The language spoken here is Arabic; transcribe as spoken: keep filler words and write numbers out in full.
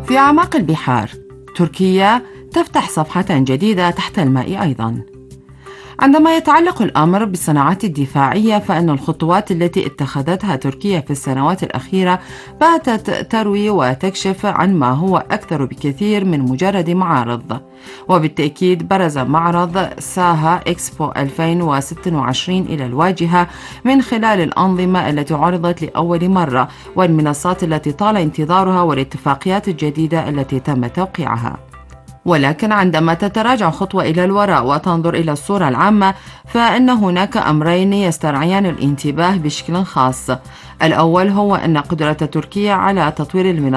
في أعماق البحار، تركيا تفتح صفحة جديدة تحت الماء أيضاً. عندما يتعلق الأمر بالصناعات الدفاعية، فإن الخطوات التي اتخذتها تركيا في السنوات الأخيرة باتت تروي وتكشف عن ما هو أكثر بكثير من مجرد معارض. وبالتأكيد برز معرض ساها إكسبو ألفين وستة وعشرين إلى الواجهة من خلال الأنظمة التي عرضت لأول مرة، والمنصات التي طال انتظارها، والاتفاقيات الجديدة التي تم توقيعها. ولكن عندما تتراجع خطوة إلى الوراء وتنظر إلى الصورة العامة، فإن هناك أمرين يسترعيان الانتباه بشكل خاص. الأول هو أن قدرة تركيا على تطوير المنصات